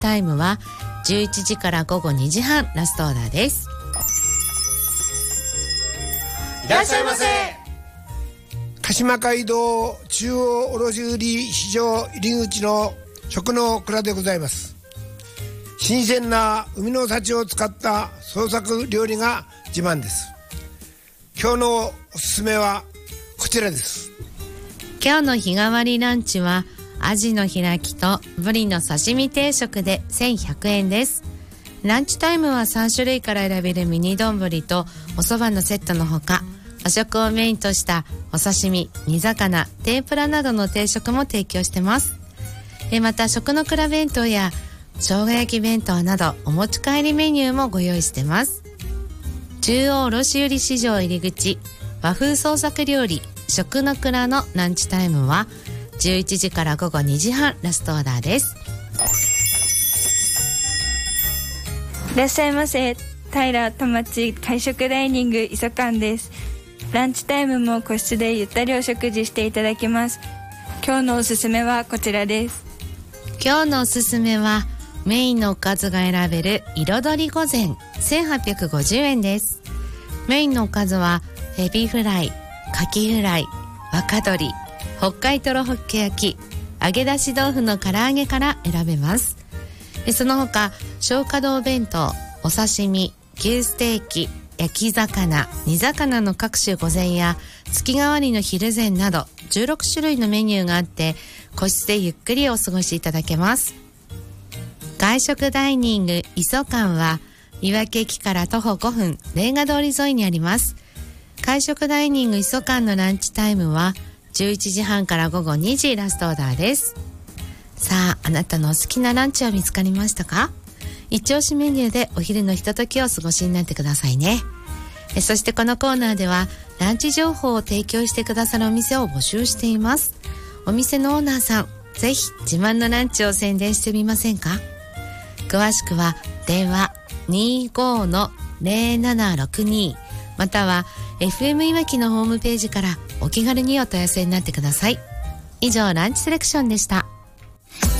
タイムは11時から午後2時半ラストオーダーです。 いらっしゃいませ。 鹿島街道中央卸売市場入り口の食の蔵でございます。新鮮な海の幸を使った創作料理が自慢です。今日のおすすめはこちらです。 今日の日替わりランチはアジの開きとブリの刺身定食で1100円です。ランチタイムは3種類から選べるミニ丼とお蕎麦のセットのほか、和食をメインとしたお刺身、煮魚、天ぷらなどの定食も提供してます。また食の蔵弁当や生姜焼き弁当などお持ち帰りメニューもご用意してます。中央卸売市場入り口和風創作料理食の蔵のランチタイムは11時から午後2時半ラストオーダーです。 いらっしゃいませ。平田町会食ダイニング磯館です。ランチタイムも個室でゆったりお食事していただけます。今日のおすすめはこちらです。 今日のおすすめはメインのおかずが選べる彩り御膳1850円です。メインのおかずはエビフライ、カキフライ、若鶏、北海トロホッケ焼き、揚げ出し豆腐の唐揚げから選べます。その他松花堂弁当、お刺身、牛ステーキ、焼き魚、煮魚の各種御膳や月替わりの昼膳など16種類のメニューがあって個室でゆっくりお過ごしいただけます。外食ダイニング磯館はいわき駅から徒歩5分、レンガ通り沿いにあります。会食ダイニング磯館のランチタイムは11時半から午後2時ラストオーダーです。さあ、あなたのお好きなランチは見つかりましたか？一押しメニューでお昼のひとときをお過ごしになってくださいね。そしてこのコーナーではランチ情報を提供してくださるお店を募集しています。お店のオーナーさん、ぜひ自慢のランチを宣伝してみませんか？詳しくは電話 25-0762 または FM いわきのホームページからお気軽にお問い合わせになってください。以上、ランチセレクションでした。